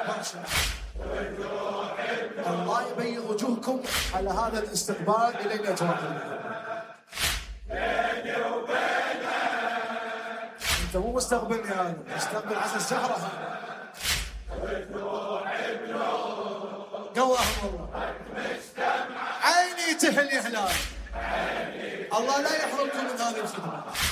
ما شاء الله. الله يبيض وجوهكم على هذا الاستقبال إلينا جوابنا. انت مو مستقبلني هذا، مستقبل عسى الزهرة هذا. قواهم الله. عيني تهل يا هلال. الله لا يحرمكم من هذه الخدمة.